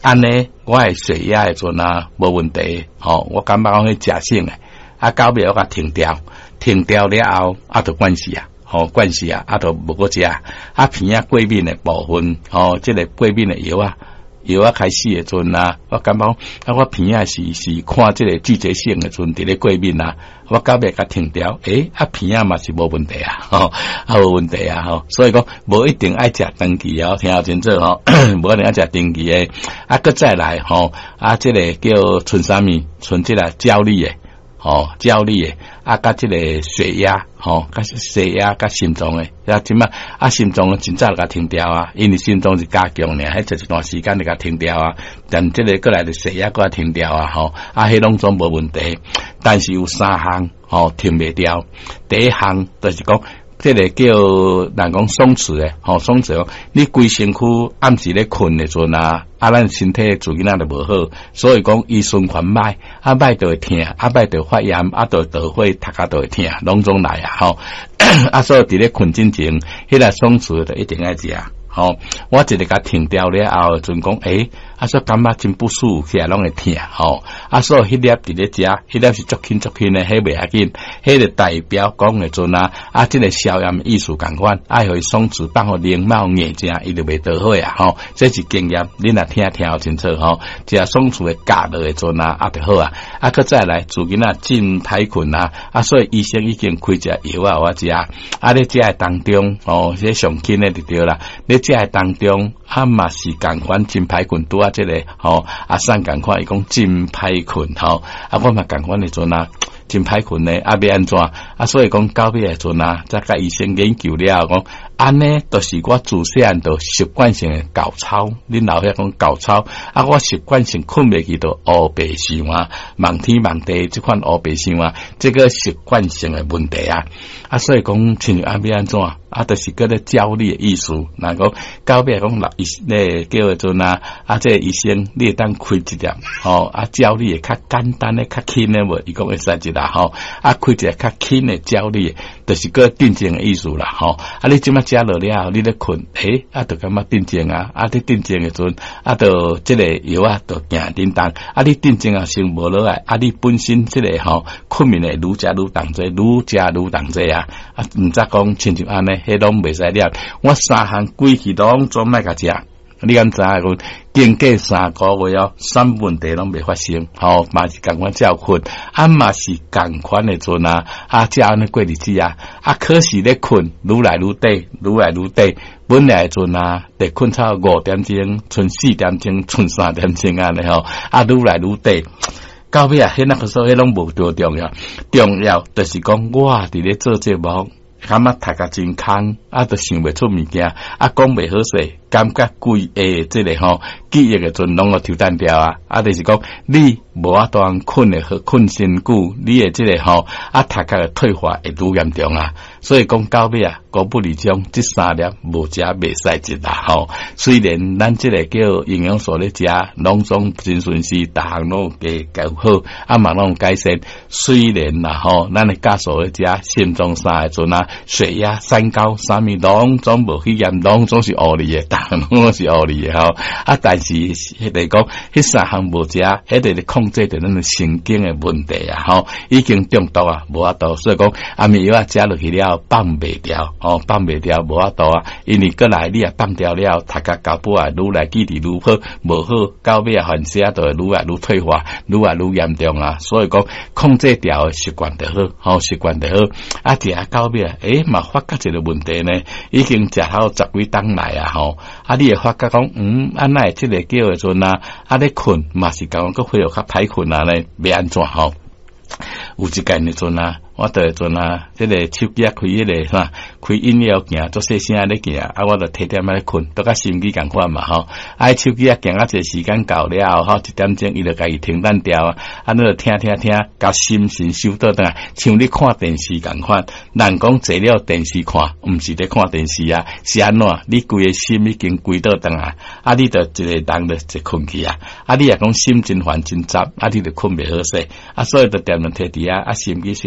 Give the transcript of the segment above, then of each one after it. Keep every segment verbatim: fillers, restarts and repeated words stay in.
安尼我诶血压诶阵啊无问题，吼，我感觉讲迄食醒诶，啊到尾我甲停掉，停掉了后啊就关系啊。吼、哦，关系啊，啊，都无个食，啊，片啊过敏的部分，吼、哦，即、这个过敏的药啊，药啊开始的阵啊，我感觉啊，我片啊是是看即个季节性的阵，伫咧过敏啊，我到尾甲停掉，诶，啊片啊嘛是无问题啊，吼、哦，啊无问题啊，吼，所以讲无一定爱食长期哦，听好清楚吼，无一定爱食长期的，啊，搁再来吼、哦，啊，即、这个叫存啥物，存即个焦虑的。哦，焦虑诶，啊，甲即个血压，吼、哦，甲血压甲心脏诶，啊，即嘛啊，心脏真早就甲停掉啊，因为心脏是加强呢，迄一段时间就甲停掉啊，但即个过来的血压搁停掉啊，吼、哦，啊，迄拢总无问题，但是有三项吼停袂掉，第一项就是讲。这个叫人讲松弛诶，吼松弛哦。你规身躯暗时咧困诶阵啊，啊咱身体自己那就无好，所以讲伊循环歹，啊歹就会痛，啊歹就发炎，啊就倒血，头壳就会痛，拢总来啊吼。啊所以伫咧困之前，迄个松弛就一定要食。吼，我一直甲停掉了后，阵讲诶，啊说感觉真不舒服，起来拢会痛，吼，啊所以迄粒伫咧食，迄粒是足轻足轻诶，迄袂要紧，迄个代表讲诶阵啊，啊即、這个消炎意思共款，爱互伊松弛，放互灵猫硬食，伊就袂倒血啊，吼，这是经验，恁若听听好清楚吼，食松弛诶夹落诶阵啊，啊就好啊，啊佮再来自己若真歹困啊，啊所以醫生已經開只藥啊，我食，啊咧食诶當中，哦，即上緊诶就對啦，你。即係當中啊嘛是共款真歹困，拄啊即個吼啊散共款伊講真歹困吼，啊我嘛共款誒陣啊真歹困咧，啊要安怎啊？所以講到尾誒陣啊，再甲醫生研究了講，安尼都是我自細漢就習慣性誒搞操，恁老遐講搞操，啊我習慣性困袂去就烏白想啊，望天望地即款烏白想啊，即個習慣性誒問題啊，啊所以講親像啊要安怎？啊，就是嗰個焦慮嘅意思。嗱，講到尾講嗱，醫咧叫做陣啊，啊，即個醫生你會當開一點，吼，啊，焦慮嘅較簡單嘅、較輕嘅無，伊講會使一啦，吼，啊，開一個較輕嘅焦慮，就是個定靜嘅意思啦，吼，啊，你即馬食落了後，你咧困，誒，啊，就感覺定靜啊，啊，你定靜嘅陣，啊，就即個藥啊，就行叮當，啊，你定靜啊，先無落來，啊，你本身即個吼困眠嘅愈食愈重濟，愈食愈重濟啊，啊，毋則講親像安尼。迄攏袂使了，我三項規矩攏總莫甲食。你敢知影講經過三個月哦，啥問題攏袂發生，吼、哦，嘛是共款照困，啊嘛是共款誒陣啊，啊這樣的過日子啊，啊可是咧困，愈來愈短，愈來愈短，本來誒陣啊，得困到五點鐘，剩四點鐘，剩三點鐘安尼吼，啊愈來愈短。到尾啊，迄那個時候迄攏無多重要，重要就是講我佇咧做節目。感覺讀甲真空，啊，都想袂出物件，啊，講袂好勢，感覺規下即個吼記憶嘅陣攏個抽單掉啊，啊，就是講你無法度困誒好困身久，你誒即個吼啊，讀甲嘅退化會愈嚴重啊，所以講到尾啊，古不離種，即三粒無食袂使食啦吼。雖然咱即個叫營養素咧食，攏總真順時，逐項攏加較好，啊嘛攏改善。雖然啦吼，咱誒家屬咧食，心臟啥誒陣啊。血壓、三高、啥物攏總無去驗，攏總是烏哩誒，逐項攏是烏哩誒吼。啊，但是迄個講，迄三項無食，迄個咧控制着咱誒神經誒問題啊，吼，已經中毒啊，無法度。所以講，暗暝藥啊食落去了，放袂掉，吼，放袂掉，無法度啊。因為過來你啊放掉了，頭殼搞不啊，愈來記憶愈好，無好，到尾啊反射就會愈來愈退化，愈來愈嚴重啊。所以講，控制掉誒習慣就好，吼，習慣就好。啊，食到尾啊，誒。嘛發覺一個問題呢，已經食好十幾檔來啊吼，啊你會發覺講，嗯，啊那即個叫誒陣啊，啊你困嘛是講個會有較歹困啊咧，要安怎吼？有一間誒陣啊。我就陣啊，即、這個手機啊開迄個嚇，開音樂行，做細聲咧行，啊我就摕點仔咧困，都甲心機共款嘛吼。啊手機啊行啊，一個時間到了後，吼一點鐘伊就家己停單掉啊，啊你就聽聽聽，甲心神收倒轉來，像你看電視共款。人講坐了電視看，毋是咧看電視啊，是安怎？你規個心已經歸倒轉來，啊你就一個人就就困去啊，啊你若講心真煩真雜，啊你就困袂好勢，啊所以就點樣摕佇啊，啊心機寫寫。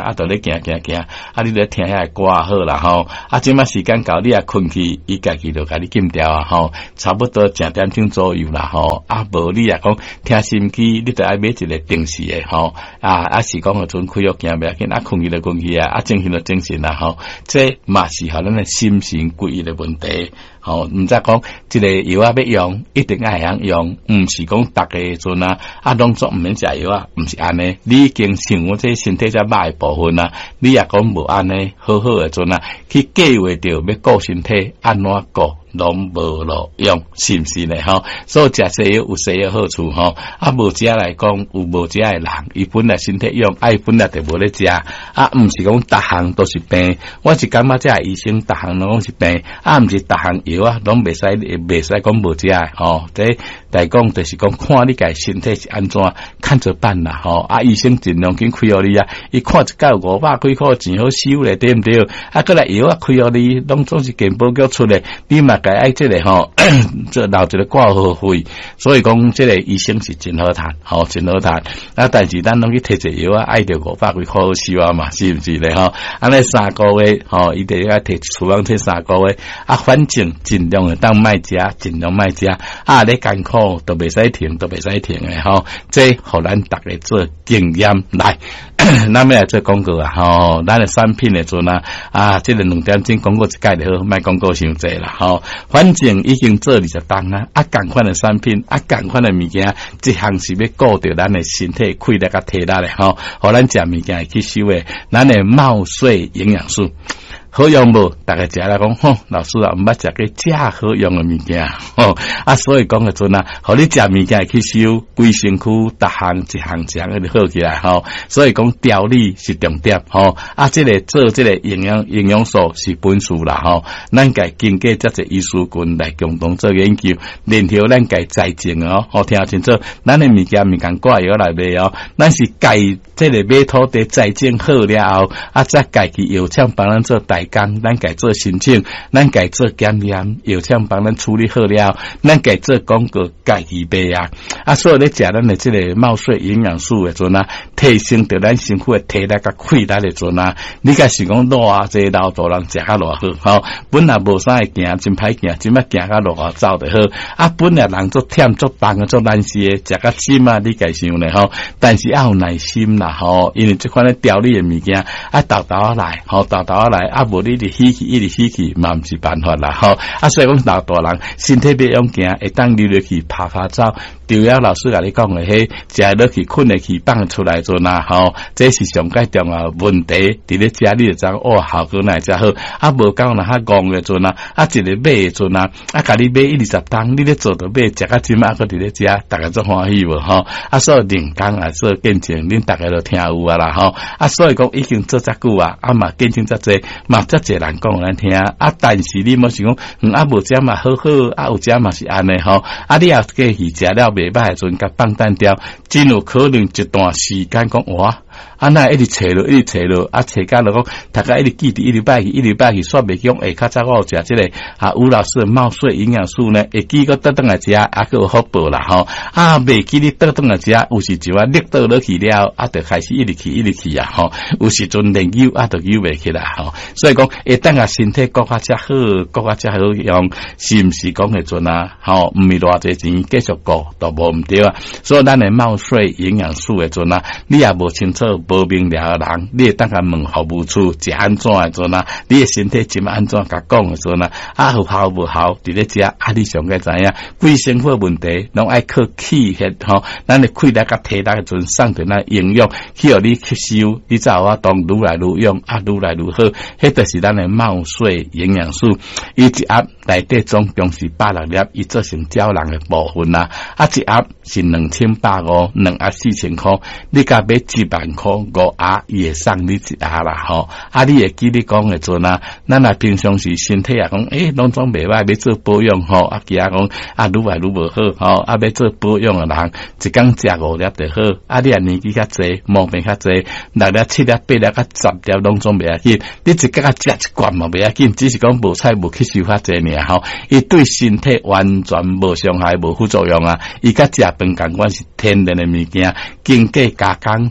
啊，就咧行行行，啊，你咧听遐歌好啦吼，啊，即马时间到，你啊困去，伊家己就甲你禁掉啊吼，差不多十点钟左右啦吼，啊，无你啊讲听心机，你就爱买一个定时诶吼，啊，啊是讲个阵开药行袂要紧，啊困去就困去啊，啊精神就精神啦吼，这嘛是互咱诶心神归一个问题。吼，毋则讲即个药啊要用，一定爱晓用，毋是讲逐个时阵啊，啊拢做毋免食药啊，毋是安尼。你已經成我这身體只歹诶部分啊，你也講無安尼好好诶陣啊，去計劃着要顧身體，安怎顧攏無路用，是毋是呢？吼，所以食西藥有西藥好處吼，啊無食來講有無食诶人，伊本來身體用，啊伊本來就無咧食，啊毋是講逐項都是病，我是感覺即個醫生逐項攏是病，啊毋是逐項藥啊，攏袂使袂使講無食誒，吼，這來講就是講看你家身體是安怎，看着辦啦，吼，啊醫生盡量緊開互你啊，伊看一嚿五百幾塊錢好收咧，對毋對？啊，過來藥啊開互你，攏總是健保局出嚟，你嘛該愛即個吼，這留一個掛號費，所以講即個醫生是真好談，吼，真好談。啊，但是咱攏去摕隻藥啊，愛着五百幾塊好收啊嘛，是毋是咧？吼，安尼三個月，吼，伊哋要摕處方摕三個月，啊，反正盡量會當賣食，盡量賣食，啊，你艱苦都袂使停，都袂使停誒，吼，這互咱逐個做經驗來。咱要來做廣告啊，吼，咱誒產品誒陣啊，啊，即個兩點鐘廣告一解就好，賣廣告傷濟啦，吼，反正已經做二十檔啊，啊，共款誒產品，啊，共款誒物件，一項是要顧着咱誒身體氣力甲體力誒，吼，互咱食物件會去收誒，咱誒茂水營養素。好用無？大家食來講，吼，老師啊，毋捌食過遮好用嘅物件，吼啊，所以講嘅陣啊，互你食物件去收，規身軀逐項一項一項嘅好起來，吼，所以講調理是重點，吼啊，即個做即個營養營養素是本事啦，吼，咱家經過遮隻醫師群來共同做研究，然後咱家栽種哦，好聽清楚，咱嘅物件毋共掛藥來賣哦，咱是家即個買土地栽種好了後，啊，再家己藥廠幫咱做代工，咱家做申請，咱家做檢驗，藥廠幫咱處理好了，咱家做廣告，家己賣啊！啊，所以咧食咱的即個茂水營養素的陣啊，提升着咱身軀的體力甲氣力的陣啊，你家是講偌啊濟老大人食較偌好，吼，本來無啥會行，真歹行，真要行較偌走就好，啊，本來人做忝做重做難事的，食較深啊，你家想咧吼，但是要有耐心啦，吼，因為即款咧調理的物件，啊，豆豆啊來，吼，豆豆啊來，啊，無你哋起去，一直起去，嘛毋是辦法啦，吼，啊，所以講老大人身體要勇行，會當溜落去拍拍走。就要老師甲你講嘅，迄食落去困落去放出來做呐，吼，這是上介重要問題。佇咧食你就知哦，效果哪會遮好？啊，無講若較戇嘅陣啊，啊，一個買嘅陣啊，啊，甲你買一二十檔，你咧做到買，食甲真嘛，擱佇咧食，大家做歡喜無吼？啊，所以人工啊，做見證，恁大家都聽有啊啦，吼。啊，所以講已經做遮久啊，啊嘛見證遮濟，嘛遮濟人講咱聽。啊，但是你莫是講，嗯，啊無食嘛好好，啊有食嘛是安尼吼。啊，你也過去食了袂歹陣，甲放單掉，真有可能一段時間講哇。啊，那一直找落，一直找落，啊，找甲落講，大家一直記住，一直擺去，一直擺去，煞袂講，下較早我有食即個啊，吳老師的茂水營養素呢，會記個倒轉來食，啊，佫有好報啦吼，啊，袂記你倒轉來食，有時就啊，力倒落去了，啊，就開始一直去，一直去啊，吼，有時陣連扭啊，就扭袂起來吼，所以講，會當啊身體國較遮好，國較遮好用，是毋是講嘅陣啊？吼，毋是偌濟錢繼續過，都無毋對啊，所以咱的茂水營養素嘅陣啊，你也無清楚。無明了的人，你會當甲問服務處食安怎誒陣啊？你誒身體怎安怎甲講誒陣啊？啊有效無效？佇咧食，啊你上個知影，規身軀問題，攏愛靠氣血吼，咱誒氣力甲體力誒陣送着咱營養，去互你吸收，你才有法當愈來愈用，啊愈來愈好。迄著是咱誒茂水營養素，伊一盒內底總共是百六粒，伊做成膠囊誒部分啦。啊一盒是兩千百五，兩盒四千塊，你甲買一萬塊。五盒伊會送你一盒啦吼，啊你會記你講嘅陣啊，咱啊平常時身體啊講，誒攏總袂歹，要做保養吼，啊其他講啊愈來愈無好吼，啊要做保養嘅人，一工食五粒就好，啊你啊年紀較濟，毛病較濟，六粒七粒八粒甲十粒攏總袂要緊，你一個食一罐嘛袂要緊，只是講無菜無吸收較濟爾吼，伊對身體完全無傷害無副作用啊，伊甲食飯共款是天然嘅物件，經過加工再製。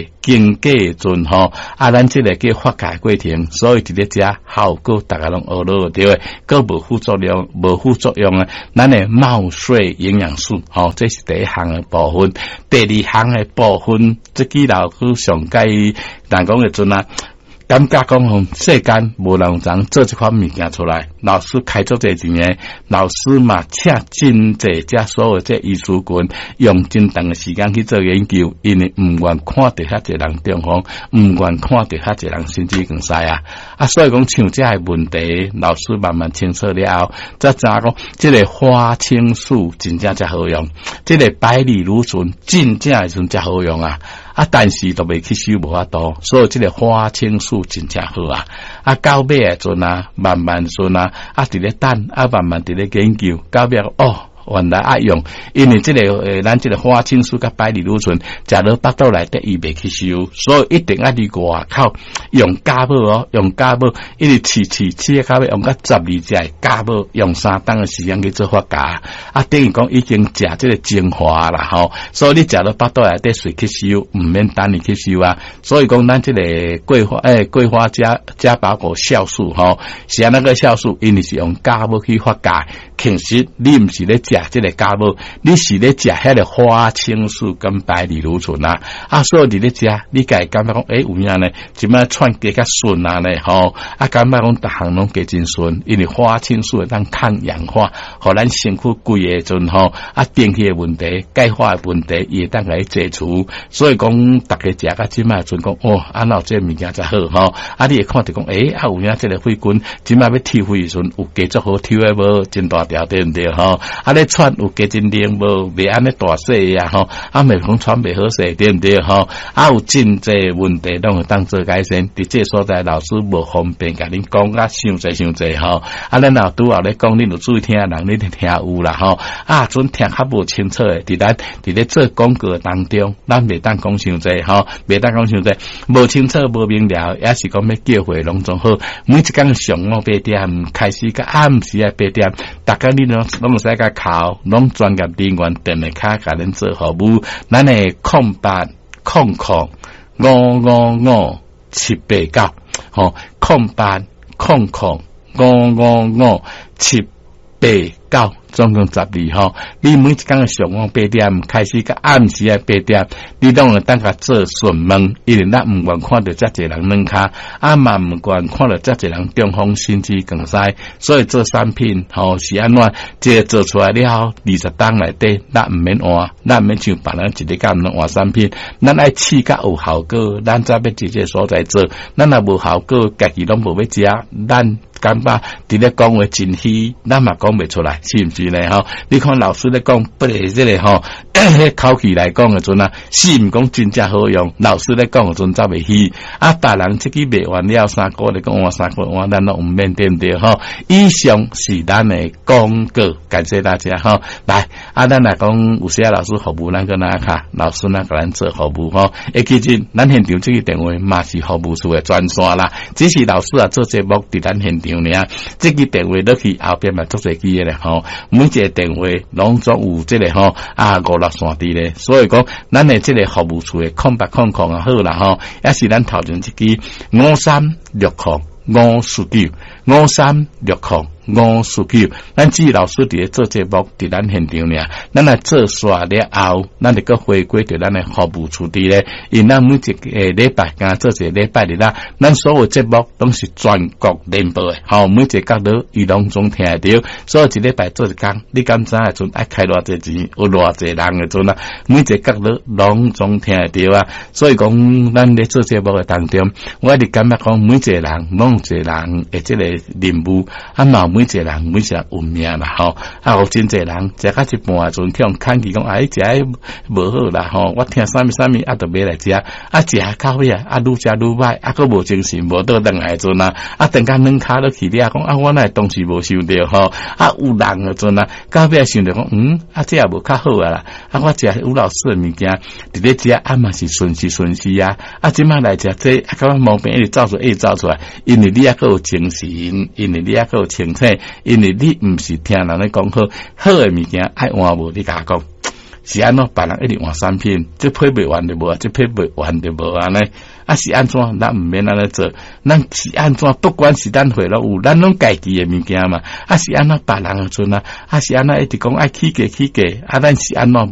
经过的阵吼，啊，咱这个叫发酵过程，所以伫咧食效果大家拢学了对，个无副作用，无副作用啊，咱的毛水营养素，吼、哦，这是第一项的部分。第二项的部分，即几老师上介人讲的阵啊。感觉讲吼，世间无人能做这款物件出来。老师开足这钱诶，老师嘛，请真济遮所有这艺术群用真长的时间去做研究，因为唔愿看到遐济人中风，唔愿看到遐济人心肌梗塞啊！啊，所以讲像这个问题，老师慢慢清楚了后，再知讲这个花青素真正才好用，这个百里芦醇真正会真才好用啊！啊，但是都未吸收无法度，所以这个花青素真正好啊！啊，到尾诶阵啊，慢慢阵啊，啊，伫咧等，啊，慢慢伫咧研究，到尾哦。原来爱用，因为这个呃，咱这个花青素甲百里芦醇，食到腹肚内底伊袂吸收，所以一定要伫外口用加宝哦，用加宝，因为饲饲饲到尾用到十二只加宝，用三档的时间去做发酵，啊，等于讲已经食这个精华啦吼，所以你食到腹肚内底水吸收，唔免等你吸收啊。所以讲咱这个桂花诶，桂花加加包果酵素吼，是那个酵素，因为是用加宝去发酵，其实你唔是咧。食这个加宝，你是咧食迄个花青素跟百里芦醇啊，啊，所以你咧食，你家感觉讲，诶、欸，有影呢？即摆串加较顺啊呢，吼，啊，感觉讲逐项拢加真顺，因为花青素会当抗氧化，互咱身躯规个阵吼，啊，电气的问题、钙化的问题，也当来解除。所以讲，大家食到即摆阵讲，哦，啊，那这物件才好吼，啊，你会看到讲，诶、欸，啊，有影这个肺菌，即摆要抽肺时阵有加足好抽的无，真大条对毋对吼？啊，咧喘有加真灵无，袂安尼大细啊吼，啊，袂讲喘袂好势对毋对吼？啊，有真济问题拢会当做改善。伫这所在老师无方便甲恁讲啊，伤济伤济吼。啊，咱若拄后咧讲，恁有注意听人，恁就听有啦吼。啊，准听较无清楚诶，伫咱伫咧做广告当中，咱袂当讲伤济吼，袂当讲伤济，无清楚无明了，也是讲要叫回拢总好。每一工上午八点开始，甲暗时啊八点，大家恁拢拢使甲考，拢专业人员电话卡甲恁做服务，咱诶空八空空五五五七八九，吼空八空空五五五七八九。总共十二号，你每一工上午八点开始，甲暗时啊八点，你拢会当甲做询问，因为咱唔愿看到遮济人软骹，啊嘛唔愿看到遮济人中风心肌梗塞，所以做产品吼、哦、是安怎，即个做出来了后，二十档内底，咱唔免换，咱唔免像别人一日甲毋能换产品，咱爱试甲有效果，咱才要直接所在做，咱若无效果，家己拢无要食，咱感觉伫咧讲话真虚，咱嘛讲袂出来，是毋是呢？吼，你看老师咧讲，不是这个吼，口气来讲诶阵啊，是毋讲真正好用。老师咧讲诶阵则袂虚，啊，别人即支卖完了三个，你讲换三个换，咱都毋免对毋对吼？以上是咱诶广告，感谢大家吼。来，啊，咱来讲有些老师服务，咱个哪卡？老师咱个咱做服务吼。诶，其实咱现场即个电话嘛是服务处诶专线啦，只是老师啊做节目伫咱现场尔，即个电话落去后边嘛做侪机诶咧吼。每一个电话拢总有即、这个吼啊五六线伫咧，所以讲咱诶即个服务处诶空白空空啊好啦吼，也是咱头前一支五三六空五四九五三六空。五四九，咱只老师伫咧做节目，伫咱现场尔，咱来做煞了后，咱就个回归到咱诶服务处伫咧，因咱每一个礼拜干做一个礼拜日啦，咱所有节目拢是全国联播诶，吼，每一个角落伊拢总听得到，所以一礼拜做一工，你敢知诶阵爱开偌济钱，有偌济人诶阵啊，每一个角落拢总听得到啊，所以讲咱咧做节目诶当中，我哋感觉讲每一个人拢有一个人诶即个任务啊嘛。每一个人每一个人有命啦吼，啊有真侪人食到一半啊，阵去用看起讲，哎，食无好啦吼，我听啥物啥物啊，都袂来食，啊食到尾啊，啊愈食愈歹，啊佫无精神，无倒转来阵啊，啊等下软骹落去了，讲啊我那当时无想到吼，啊有人啊阵啊，到尾想着讲，嗯，啊这也无较好啊啦，啊我食有老师诶物件，伫咧食啊嘛是顺时顺时啊，啊即摆来食这，啊感觉毛病一直走出来，一直走出来，因为你也佫有精神，因为你也佫有清楚。因为你毋是听人咧讲好，好诶物件爱换无你甲讲， 是安怎别人一直换产品，这配未完就无啊，这配未完就无安尼。啊是安怎？咱毋免安尼做，咱是安怎？不管是咱回了有，咱拢家己诶物件嘛。啊是安怎别人诶阵啊？啊是安怎一直讲爱起价起价，啊咱是安怎？